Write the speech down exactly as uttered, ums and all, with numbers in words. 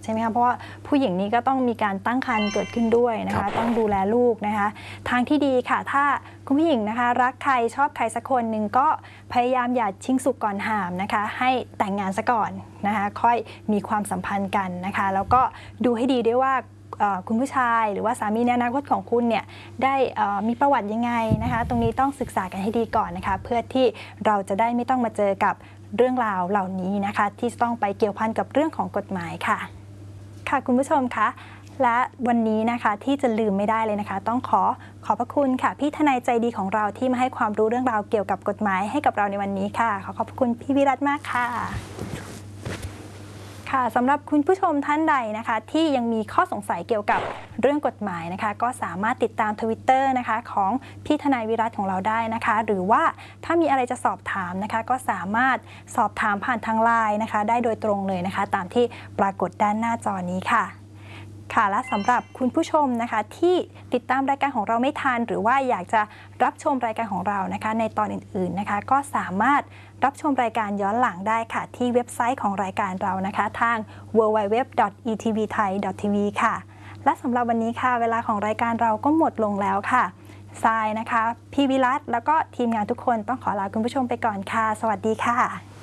ใช่ไหมคะเพราะว่าผู้หญิงนี้ก็ต้องมีการตั้งครรภ์เกิดขึ้นด้วยนะคะต้องดูแลลูกนะคะทางที่ดีค่ะถ้าคุณผู้หญิงนะคะรักใครชอบใครสักคนหนึ่งก็พยายามอย่าชิงสุกก่อนหามนะคะให้แต่งงานซะก่อนนะคะค่อยมีความสัมพันธ์กันนะคะแล้วก็ดูให้ดีด้วยว่าคุณผู้ชายหรือว่าสามีในอนาคตของคุณเนี่ยได้มีประวัติยังไงนะคะตรงนี้ต้องศึกษากันให้ดีก่อนนะคะเพื่อที่เราจะได้ไม่ต้องมาเจอกับเรื่องราวเหล่านี้นะคะที่ต้องไปเกี่ยวพันกับเรื่องของกฎหมายค่ะค่ะคุณผู้ชมคะและวันนี้นะคะที่จะลืมไม่ได้เลยนะคะต้องขอขอบพระคุณค่ะพี่ทนายใจดีของเราที่มาให้ความรู้เรื่องราวเกี่ยวกับกฎหมายให้กับเราในวันนี้ค่ะขอขอบคุณพี่วิรัตมากค่ะค่ะสำหรับคุณผู้ชมท่านใดนะคะที่ยังมีข้อสงสัยเกี่ยวกับเรื่องกฎหมายนะคะก็สามารถติดตาม ทวิตเตอร์ นะคะของพี่ทนายวิรัตของเราได้นะคะหรือว่าถ้ามีอะไรจะสอบถามนะคะก็สามารถสอบถามผ่านทางไลน์นะคะได้โดยตรงเลยนะคะตามที่ปรากฏด้านหน้าจอนี้ค่ะค่ะและสำหรับคุณผู้ชมนะคะที่ติดตามรายการของเราไม่ทันหรือว่าอยากจะรับชมรายการของเรานะคะในตอนอื่นๆนะคะก็สามารถรับชมรายการย้อนหลังได้ค่ะที่เว็บไซต์ของรายการเรานะคะทาง ดับเบิลยู ดับเบิลยู ดับเบิลยู ดอท อี ที วี ไทย ดอท ที วี ค่ะและสำหรับวันนี้ค่ะเวลาของรายการเราก็หมดลงแล้วค่ะทรายนะคะพี่วิรัตแล้วก็ทีมงานทุกคนต้องขอลาคุณผู้ชมไปก่อนค่ะสวัสดีค่ะ